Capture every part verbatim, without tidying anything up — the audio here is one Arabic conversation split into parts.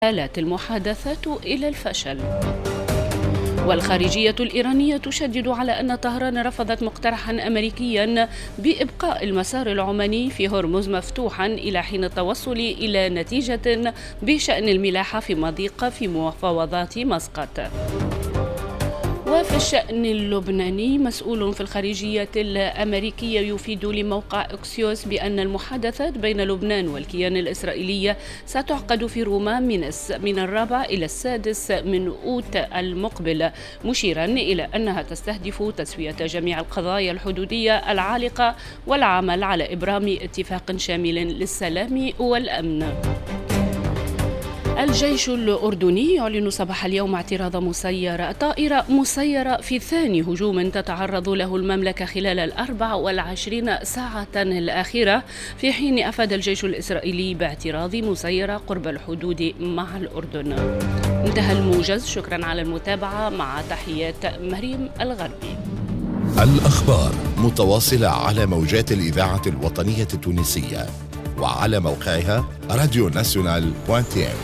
آلت المحادثات إلى الفشل. والخارجية الإيرانية تشدد على أن طهران رفضت مقترحا أمريكيا بإبقاء المسار العماني في هرمز مفتوحا إلى حين التوصل إلى نتيجة بشأن الملاحة في مضيق في مفاوضات مسقط. وفي الشأن اللبناني، مسؤول في الخارجية الأمريكية يفيد لموقع أكسيوس بأن المحادثات بين لبنان والكيان الإسرائيلي ستعقد في روما من من الرابع إلى السادس من أوت المقبل، مشيرا إلى أنها تستهدف تسوية جميع القضايا الحدودية العالقة والعمل على إبرام اتفاق شامل للسلام والأمن. الجيش الأردني يعلن صباح اليوم اعتراض مسيرة طائرة مسيرة في ثاني هجوم تتعرض له المملكة خلال الأربع والعشرين ساعة الأخيرة، في حين أفاد الجيش الإسرائيلي باعتراض مسيرة قرب الحدود مع الأردن. انتهى الموجز، شكرا على المتابعة، مع تحيات مريم الغربي. الأخبار متواصلة على موجات الإذاعة الوطنية التونسية وعلى موقعها راديو ناسيونال دوت تي ام.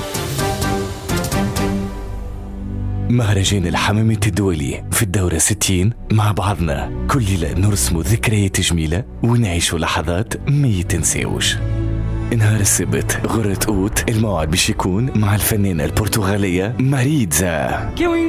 مهرجان الحمامة الدولي في الدورة ستين، مع بعضنا كل ليلة نرسم ذكريات جميلة ونعيش لحظات ما يتنساوش. نهار السبت غرة أوت، الموعد باش يكون مع الفنانة البرتغالية ماريتزا.